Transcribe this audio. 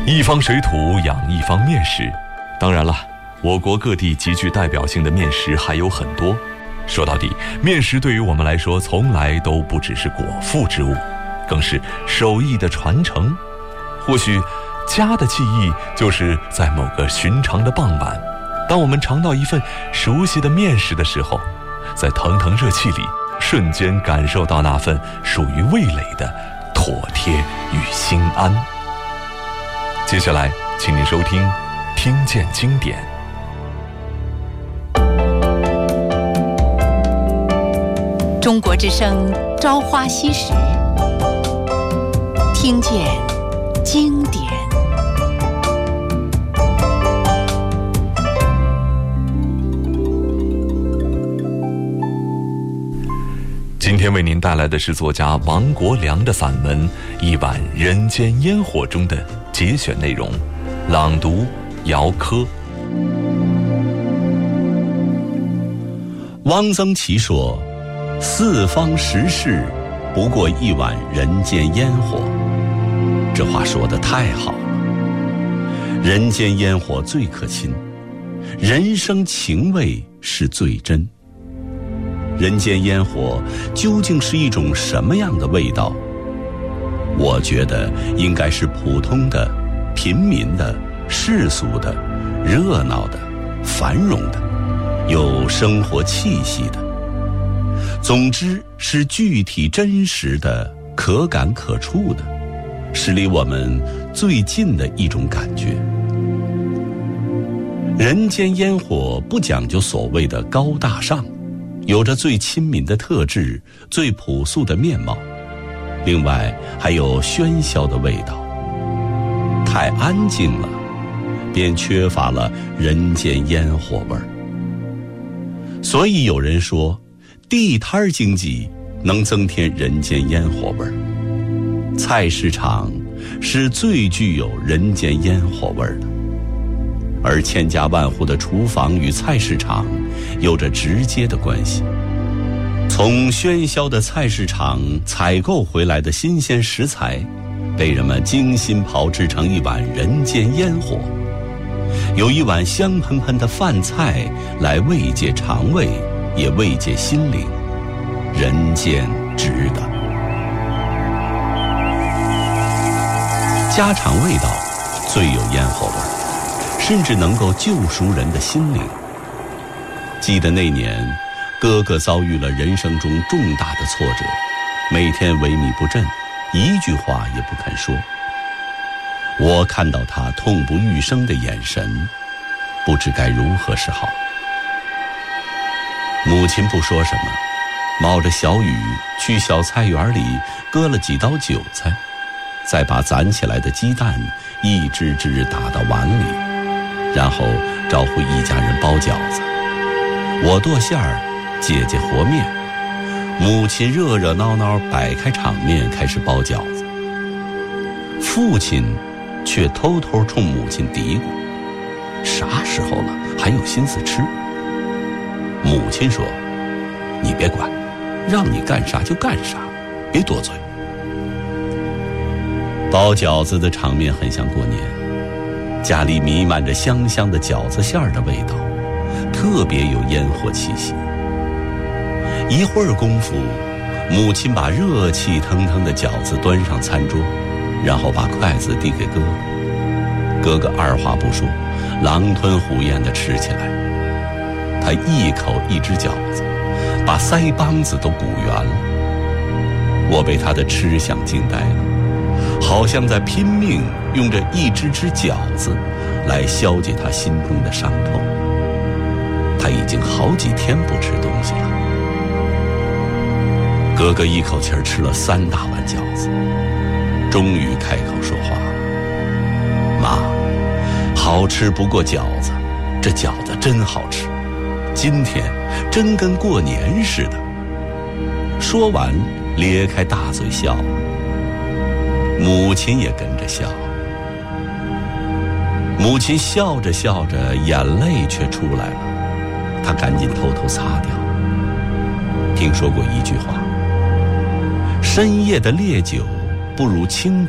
一方水土养一方面食。当然了，我国各地极具代表性的面食还有很多。说到底，面食对于我们来说从来都不只是果腹之物，更是手艺的传承。或许家的记忆就是在某个寻常的傍晚，当我们尝到一份熟悉的面食的时候，在腾腾热气里瞬间感受到那份属于味蕾的妥帖与心安。接下来请您收听听见经典。 中国之声朝花夕拾，听见经典。 今天为您带来的是作家王国良的散文《一碗人间烟火》中的节选内容，朗读姚科。 汪曾祺说，四方食事不过一碗人间烟火。这话说得太好了，人间烟火最可亲，人生情味是最真。人间烟火究竟是一种什么样的味道？我觉得应该是普通的、平民的、世俗的、热闹的、繁荣的，有生活气息的。总之是具体真实的、可感可触的，是离我们最近的一种感觉。人间烟火不讲究所谓的高大上，有着最亲民的特质，最朴素的面貌，另外还有喧嚣的味道。太安静了，便缺乏了人间烟火味儿。所以有人说，地摊经济能增添人间烟火味儿，菜市场是最具有人间烟火味儿的。而千家万户的厨房与菜市场有着直接的关系。从喧嚣的菜市场采购回来的新鲜食材，被人们精心炮制成一碗人间烟火，有一碗香喷喷的饭菜来慰藉肠胃，也慰藉心灵，人间值得。家常味道最有烟火味，甚至能够救赎人的心灵。记得那年，哥哥遭遇了人生中重大的挫折，每天萎靡不振，一句话也不肯说。我看到他痛不欲生的眼神，不知该如何是好。母亲不说什么，冒着小雨去小菜园里割了几刀韭菜，再把攒起来的鸡蛋一只只打到碗里，然后招呼一家人包饺子。我剁馅儿，姐姐和面，母亲热热闹闹摆开场面开始包饺子。父亲却偷偷冲母亲嘀咕，啥时候了还有心思吃？母亲说，你别管，让你干啥就干啥，别多嘴。包饺子的场面很像过年，家里弥漫着香香的饺子馅儿的味道，特别有烟火气息。一会儿功夫，母亲把热气腾腾的饺子端上餐桌，然后把筷子递给哥哥。哥哥二话不说，狼吞虎咽地吃起来。他一口一只饺子，把腮帮子都鼓圆了。我被他的吃相惊呆了，好像在拼命用着一只只饺子来消解他心中的伤痛。他已经好几天不吃东西了。哥哥一口气儿吃了3大碗饺子，终于开口说话了：妈，好吃不过饺子，这饺子真好吃，今天真跟过年似的。说完咧开大嘴笑，母亲也跟着笑。母亲笑着笑着，眼泪却出来了，她赶紧偷偷擦掉。听说过一句话，深夜的烈酒不如清